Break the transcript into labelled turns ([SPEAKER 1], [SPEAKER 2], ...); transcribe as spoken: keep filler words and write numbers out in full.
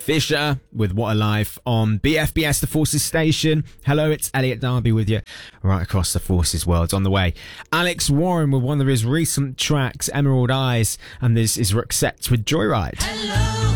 [SPEAKER 1] Fisher with What a Life on B F B S, the Forces station. Hello, it's Elliot Darby with you right across the Forces world. On the way, Alex Warren with one of his recent tracks, Emerald Eyes, and this is Roxette with Joyride.
[SPEAKER 2] Hello.